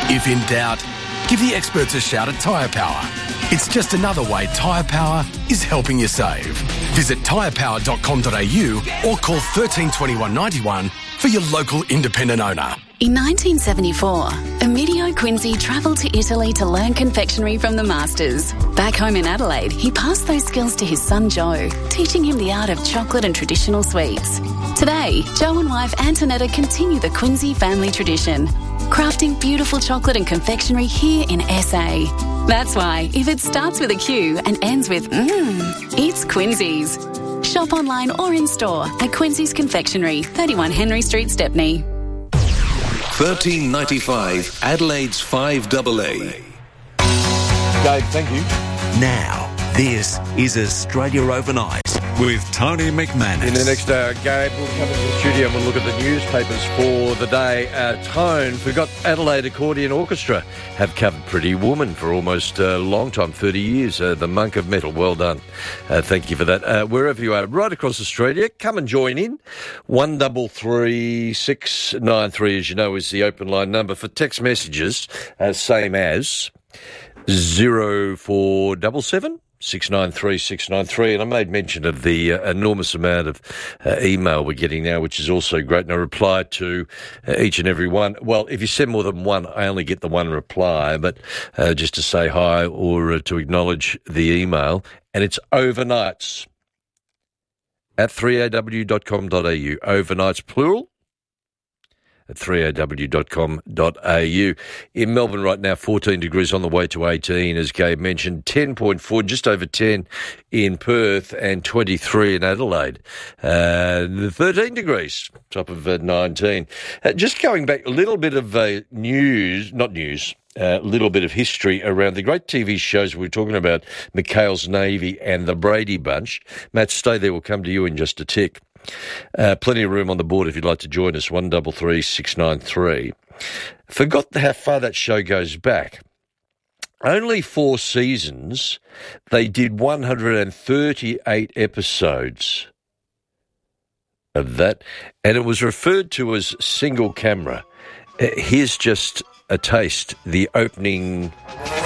If in doubt, give the experts a shout at Tyre Power. It's just another way Tyre Power is helping you save. Visit tyrepower.com.au or call 13 21 91 for your local independent owner. In 1974, Emilio Quincy travelled to Italy to learn confectionery from the masters. Back home in Adelaide, he passed those skills to his son Joe, teaching him the art of chocolate and traditional sweets. Today, Joe and wife Antonetta continue the Quincy family tradition, crafting beautiful chocolate and confectionery here in SA. That's why, if it starts with a Q and ends with it's Quincy's. Shop online or in store at Quincy's Confectionery, 31 Henry Street, Stepney. 1395 Adelaide's 5AA. Dave, thank you. Now, this is Australia Overnight with Tony McManus. In the next hour, Gabe will come into the studio and we'll look at the newspapers for the day. Tone, forgot Adelaide Accordion Orchestra have covered Pretty Woman for almost a long time, 30 years. The Monk of Metal, well done. Thank you for that. Wherever you are, right across Australia, come and join in. 133 693, as you know, is the open line number for text messages, same as 0477 693 693, and I made mention of the enormous amount of email we're getting now, which is also great, and I reply to each and every one. Well, if you send more than one, I only get the one reply, but just to say hi or to acknowledge the email, and it's overnights at 3aw.com.au, overnights plural, at 3aw.com.au. In Melbourne right now, 14 degrees on the way to 18, as Gabe mentioned, 10.4, just over 10 in Perth, and 23 in Adelaide. 13 degrees, top of 19. Just going back, a little bit of a little bit of history around the great TV shows we were talking about, McHale's Navy and the Brady Bunch. Matt, stay there. We'll come to you in just a tick. Plenty of room on the board if you'd like to join us, 133 693. Forgot how far that show goes back. Only 4 seasons. They did 138 episodes of that, and it was referred to as single camera. Here's just a taste, the opening